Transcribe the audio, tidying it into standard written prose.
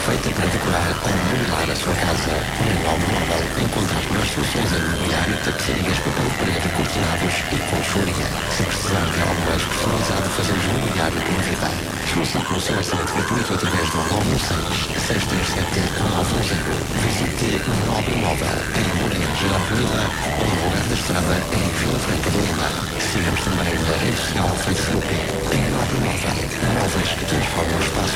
perfeita para decorar ou modelar a sua casa. No Nobre Móvel encontramos nas soluções em imobiliário, tapeçarias, papel de parede, cortinados e colchoaria. Se precisar de algo mais personalizado, fazemos imobiliário por vida. Solicite o seu orçamento gratuito através do 916-637-910. Visite o Nobre Móvel em Moreira da Avenida ou no lugar da estrada em Vila Franca do Lima. Siga-nos também na rede social Facebook em Nobre Móvel. Móveis que transformam o espaço